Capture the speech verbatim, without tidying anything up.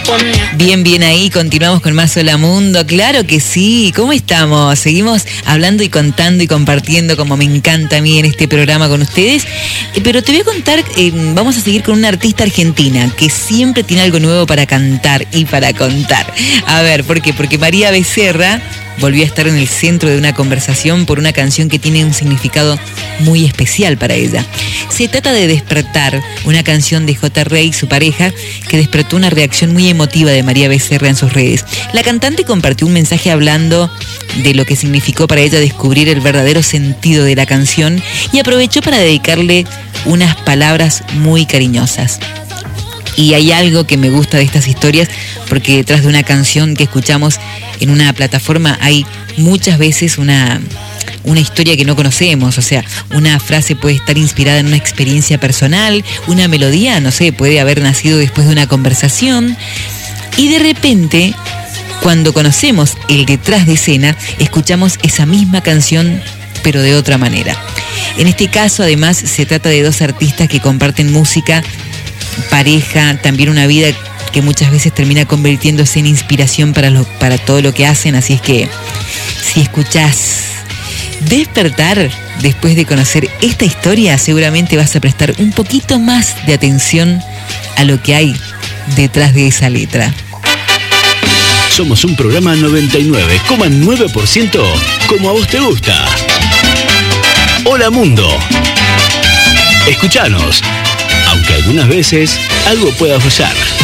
Bien, bien ahí, continuamos con más Hola Mundo, claro que sí, ¿cómo estamos? Seguimos hablando y contando y compartiendo como me encanta a mí en este programa con ustedes, eh, pero te voy a contar, eh, vamos a seguir con una artista argentina que siempre tiene algo nuevo para cantar y para contar. A ver, ¿por qué? Porque María Becerra volvió a estar en el centro de una conversación por una canción que tiene un significado muy especial para ella. Se trata de Despertar, una canción de J. Rey y su pareja que despertó una reacción muy emotiva de María Becerra en sus redes. La cantante compartió un mensaje hablando de lo que significó para ella descubrir el verdadero sentido de la canción y aprovechó para dedicarle unas palabras muy cariñosas. Y hay algo que me gusta de estas historias, porque detrás de una canción que escuchamos en una plataforma hay muchas veces una, una historia que no conocemos. O sea, una frase puede estar inspirada en una experiencia personal, una melodía, no sé, puede haber nacido después de una conversación. Y de repente, cuando conocemos el detrás de escena, escuchamos esa misma canción, pero de otra manera. En este caso, además, se trata de dos artistas que comparten música, pareja, también una vida que muchas veces termina convirtiéndose en inspiración para, lo, para todo lo que hacen. Así es que si escuchás Despertar después de conocer esta historia, seguramente vas a prestar un poquito más de atención a lo que hay detrás de esa letra. Somos un programa noventa y nueve coma nueve por ciento como a vos te gusta. Hola Mundo. Escuchanos, aunque algunas veces algo pueda fallar.